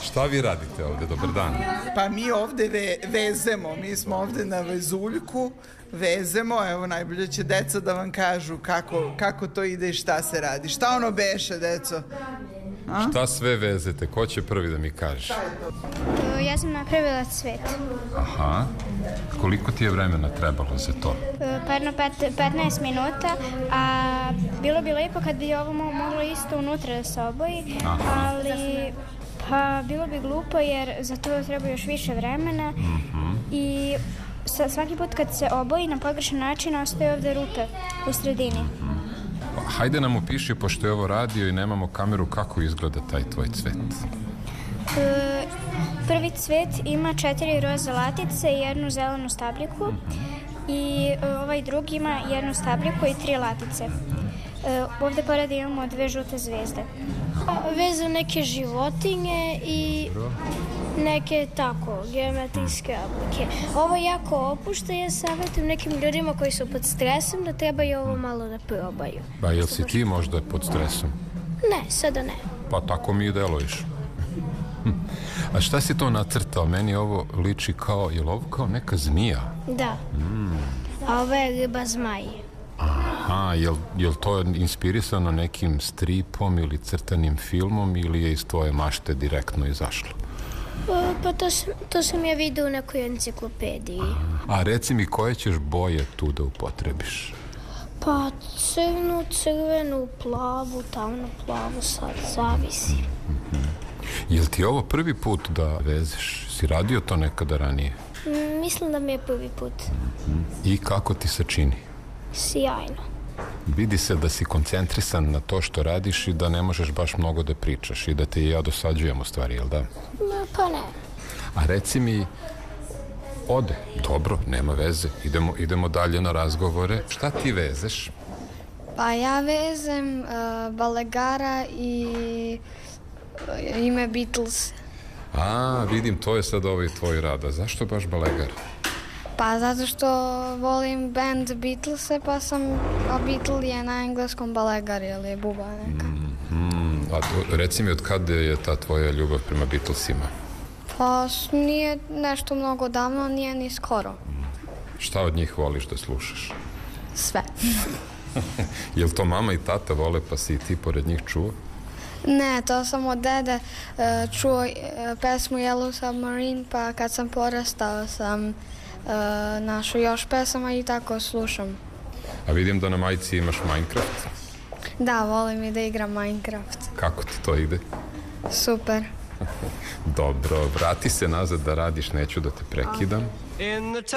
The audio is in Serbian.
Šta vi radite ovde? Dobar dan. Pa mi ovde vezemo, mi smo ovde na vezuljku, vezemo, evo najbolje će deca da vam kažu kako to ide i šta se radi. Šta ono beše, deco? Šta sve vezete? Ko će prvi da mi kaže? Ja sam napravila cvet. Aha. Koliko ti je vremena trebalo za to? Pa jedno 15 minuta, a bilo bi lepo kad bi ovo moglo isto unutra da se oboji, ali pa bilo bi glupo jer za to treba još više vremena i svaki put kad se oboji na pogrešan način ostaje ovde rupe u sredini. Hajde nam opiši, pošto je ovo radio i nemamo kameru, kako izgleda taj tvoj cvet. Prvi cvet ima 4 roze latice i jednu zelenu stabljiku i ovaj drugi ima jednu stabljiku i 3 latice. Ovde pored imamo 2 žute zvezde. Vezam neke životinje i neke tako geometrijske oblike. Ovo je jako opušta i ja savjetujem nekim ljudima koji su pod stresom da trebaju ovo malo da probaju. Ba, jel si ti možda pod stresom? Ne, sada ne. Pa tako mi i deluješ. A šta si to nacrtao? Meni ovo liči kao, je li ovo kao neka zmija? Da. A ovo je riba zmaj. Aha, jel to inspirisano nekim stripom ili crtanim filmom ili je iz tvoje mašte direktno izašlo? Pa to sam ja vidio u nekoj enciklopediji. A reci mi, koje ćeš boje tu da upotrebiš? Pa crnu, crvenu, plavu, tamnu plavu, sad zavisi. Jel ti ovo prvi put da vezeš? Si radio to nekada ranije? Mislim da mi je prvi put. I kako ti se čini? Sjajno. Vidi se da si koncentrisan na to što radiš i da ne možeš baš mnogo da pričaš i da te i ja dosađujem u stvari, jel da? Pa ne. A reci mi, dobro, nema veze, idemo dalje na razgovore. Šta ti vezeš? Pa ja vezem Balegara i ime Beatles. A, vidim, to je sad ovaj tvoj rad. A zašto baš Balegar? Pa zato što volim band Beatlese, pa a Beatle je na engleskom Balegar, ili je buba neka. A reci mi, od kada je ta tvoja ljubav prema Beatlesima? Pa nije nešto mnogo davno, nije ni skoro. Šta od njih voliš da slušaš? Sve. Jel to mama i tata vole, pa si i ti pored njih čuo? Ne, to sam od dede čuo pesmu Yellow Submarine, pa kad sam porastao sam našao još pesama i tako slušam. A vidim da na majici imaš Minecraft. Da, volim i da igram Minecraft. Kako ti to ide? Super. Dobro, vrati se nazad da radiš, neću da te prekidam.